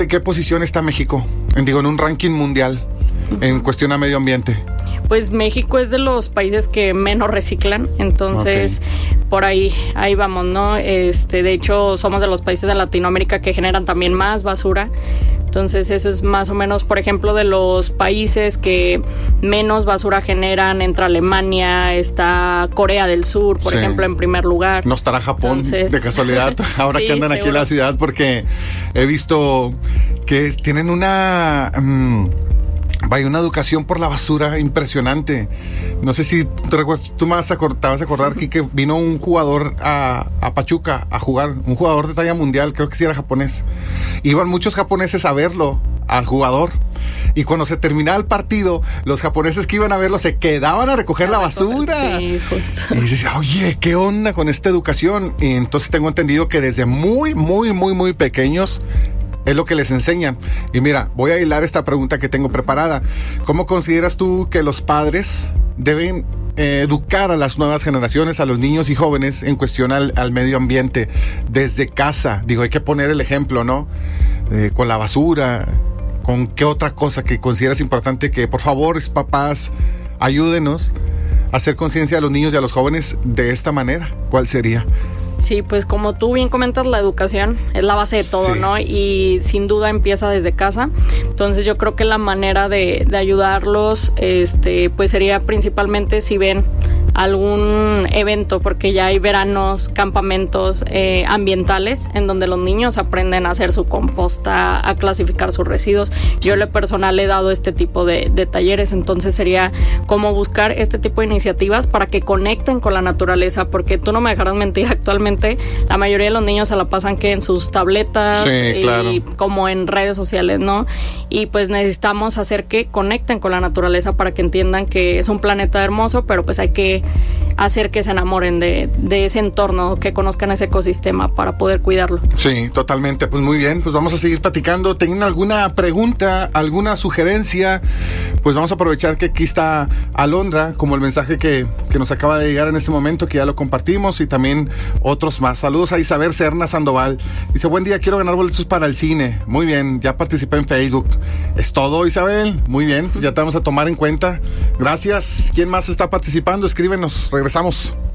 ¿En qué posición está México? En un ranking mundial en cuestión a medio ambiente. Pues México es de los países que menos reciclan, entonces por ahí vamos, ¿no? De hecho, somos de los países de Latinoamérica que generan también más basura. Entonces eso es más o menos, por ejemplo, de los países que menos basura generan, entre Alemania, está Corea del Sur, por ejemplo, en primer lugar. No estará Japón, entonces, de casualidad, ahora sí, que andan seguro. Aquí en la ciudad, porque he visto que tienen una educación por la basura impresionante. No sé si tú me vas a acordar aquí que vino un jugador a Pachuca a jugar, un jugador de talla mundial, creo que sí era japonés. Iban muchos japoneses a verlo, al jugador. Y cuando se terminaba el partido, los japoneses que iban a verlo se quedaban a recoger la basura. Sí, justo. Y dices, oye, ¿qué onda con esta educación? Y entonces tengo entendido que desde muy, muy, muy, muy pequeños es lo que les enseñan. Y mira, voy a hilar esta pregunta que tengo preparada. ¿Cómo consideras tú que los padres deben educar a las nuevas generaciones, a los niños y jóvenes en cuestión al medio ambiente desde casa? Digo, hay que poner el ejemplo, ¿no? Con la basura, con qué otra cosa que consideras importante que, por favor, papás, ayúdenos a hacer conciencia a los niños y a los jóvenes de esta manera. ¿Cuál sería? Sí, pues como tú bien comentas, la educación es la base de todo, sí, ¿no? Y sin duda empieza desde casa. Entonces yo creo que la manera de ayudarlos, pues sería principalmente si ven algún evento, porque ya hay veranos, campamentos ambientales en donde los niños aprenden a hacer su composta, a clasificar sus residuos. Yo en lo personal he dado este tipo de talleres, entonces sería como buscar este tipo de iniciativas para que conecten con la naturaleza, porque tú no me dejarás mentir, actualmente la mayoría de los niños se la pasan que en sus tabletas, sí, claro, y como en redes sociales, ¿no? Y pues necesitamos hacer que conecten con la naturaleza para que entiendan que es un planeta hermoso, pero pues hay que hacer que se enamoren de ese entorno, que conozcan ese ecosistema para poder cuidarlo. Sí, totalmente. Pues muy bien, pues vamos a seguir platicando. ¿Tienen alguna pregunta, alguna sugerencia? Pues vamos a aprovechar que aquí está Alondra, como el mensaje que nos acaba de llegar en este momento, que ya lo compartimos, y también otros más. Saludos a Isabel Serna Sandoval. Dice, buen día, quiero ganar boletos para el cine. Muy bien, ya participé en Facebook. ¿Es todo, Isabel? Muy bien, pues ya te vamos a tomar en cuenta. Gracias. ¿Quién más está participando? Escríbenos. Regresamos.